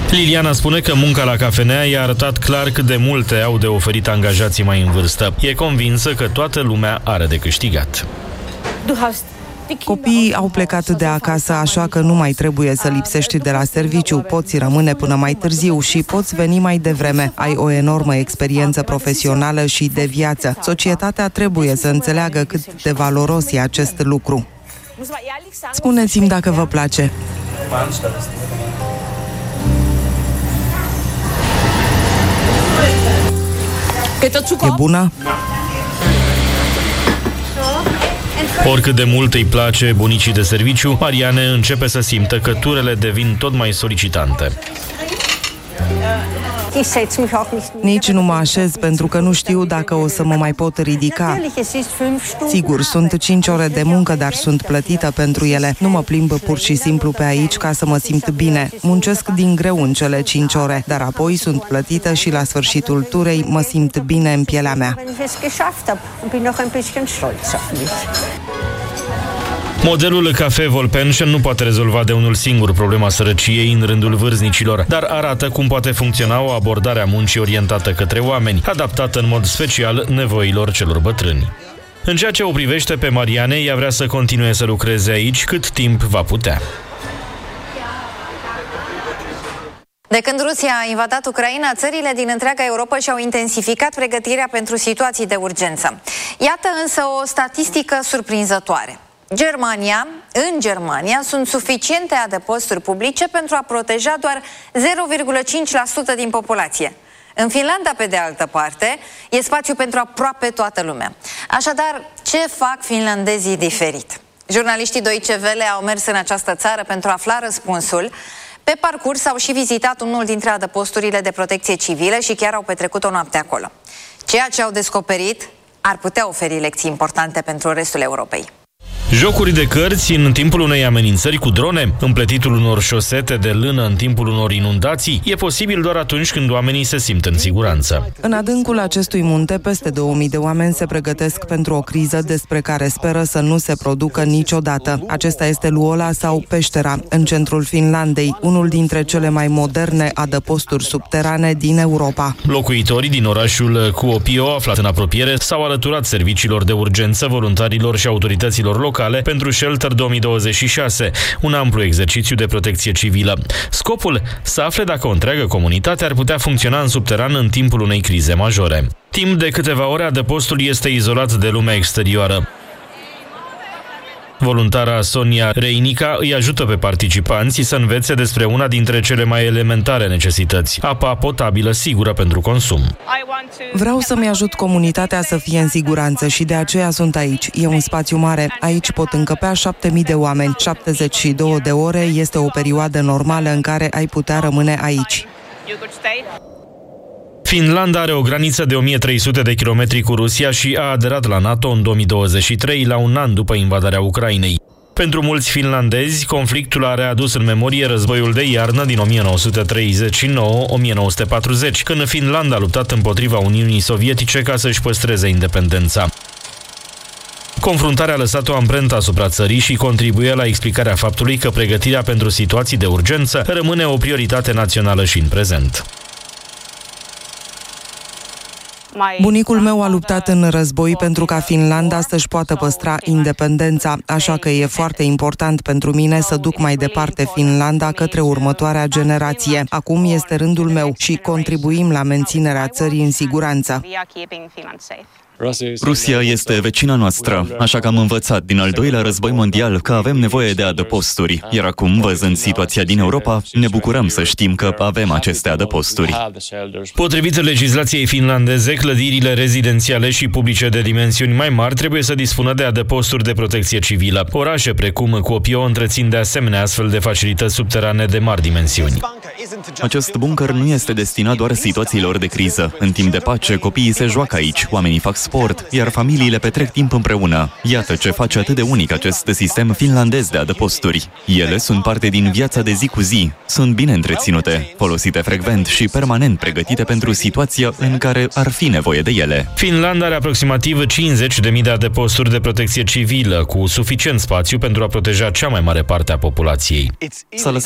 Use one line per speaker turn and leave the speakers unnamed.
Liliana spune că munca la cafenea i-a arătat clar cât de multe au de oferit angajații mai în vârstă. E convinsă că toată lumea are de câștigat.
Copiii au plecat de acasă, așa că nu mai trebuie să lipsești de la serviciu, poți rămâne până mai târziu și poți veni mai devreme. Ai o enormă experiență profesională și de viață. Societatea trebuie să înțeleagă cât de valoros e acest lucru. Spuneți-mi dacă vă place. E bună?
Oricât de mult îi place bunicii de serviciu, Mariane începe să simtă că turele devin tot mai solicitante.
Nici nu mă așez pentru că nu știu dacă o să mă mai pot ridica. Sigur, sunt 5 ore de muncă, dar sunt plătită pentru ele. Nu mă plimb pur și simplu pe aici ca să mă simt bine. Muncesc din greu în cele 5 ore, dar apoi sunt plătită și la sfârșitul turei mă simt bine în pielea mea.
Modelul Café Volpension nu poate rezolva de unul singur problema sărăciei în rândul vârstnicilor, dar arată cum poate funcționa o abordare a muncii orientată către oameni, adaptată în mod special nevoilor celor bătrâni. În ceea ce o privește pe Mariane, ea vrea să continue să lucreze aici cât timp va putea.
De când Rusia a invadat Ucraina, țările din întreaga Europa și-au intensificat pregătirea pentru situații de urgență. Iată însă o statistică surprinzătoare. În Germania sunt suficiente adăposturi publice pentru a proteja doar 0,5% din populație. În Finlanda, pe de altă parte, e spațiu pentru aproape toată lumea. Așadar, ce fac finlandezii diferit? Jurnaliștii Deutsche Welle au mers în această țară pentru a afla răspunsul. Pe parcurs au și vizitat unul dintre adăposturile de protecție civilă și chiar au petrecut o noapte acolo. Ceea ce au descoperit ar putea oferi lecții importante pentru restul Europei.
Jocuri de cărți în timpul unei amenințări cu drone, împletitul unor șosete de lână în timpul unor inundații, e posibil doar atunci când oamenii se simt în siguranță.
În adâncul acestui munte, peste 2000 de oameni se pregătesc pentru o criză despre care speră să nu se producă niciodată. Acesta este Luola sau Peștera, în centrul Finlandei, unul dintre cele mai moderne adăposturi subterane din Europa.
Locuitorii din orașul Kuopio, aflat în apropiere, s-au alăturat serviciilor de urgență, voluntarilor și autorităților locale pentru Shelter 2026, un amplu exercițiu de protecție civilă. Scopul? Să afle dacă o întreagă comunitate ar putea funcționa în subteran în timpul unei crize majore. Timp de câteva ore, adăpostul este izolat de lumea exterioară. Voluntara Sonia Reinica îi ajută pe participanți să învețe despre una dintre cele mai elementare necesități, apa potabilă sigură pentru consum.
Vreau să-mi ajut comunitatea să fie în siguranță și de aceea sunt aici. E un spațiu mare. Aici pot încăpea 7000 de oameni. 72 de ore este o perioadă normală în care ai putea rămâne aici.
Finlanda are o graniță de 1300 de kilometri cu Rusia și a aderat la NATO în 2023, la un an după invadarea Ucrainei. Pentru mulți finlandezi, conflictul a readus în memorie războiul de iarnă din 1939-1940, când Finlanda a luptat împotriva Uniunii Sovietice ca să-și păstreze independența. Confruntarea a lăsat o amprentă asupra țării și contribuie la explicarea faptului că pregătirea pentru situații de urgență rămâne o prioritate națională și în prezent.
Bunicul meu a luptat în război pentru ca Finlanda să-și poată păstra independența, așa că e foarte important pentru mine să duc mai departe Finlanda către următoarea generație. Acum este rândul meu și contribuim la menținerea țării în siguranță.
Rusia este vecina noastră, așa că am învățat din al doilea război mondial că avem nevoie de adăposturi. Iar acum, văzând situația din Europa, ne bucurăm să știm că avem aceste adăposturi.
Potrivit legislației finlandeze, clădirile rezidențiale și publice de dimensiuni mai mari trebuie să dispună de adăposturi de protecție civilă. Orașe precum Kuopio întrețin de asemenea astfel de facilități subterane de mari dimensiuni.
Acest bunker nu este destinat doar situațiilor de criză. În timp de pace, copiii se joacă aici, oamenii fac sport, iar familiile petrec timp împreună. Iată ce face atât de unic acest sistem finlandez de adăposturi. Ele sunt parte din viața de zi cu zi, sunt bine întreținute, folosite frecvent și permanent pregătite pentru situația în care ar fi nevoie de ele.
Finlanda are aproximativ 50.000 de adăposturi de protecție civilă, cu suficient spațiu pentru a proteja cea mai mare parte a populației.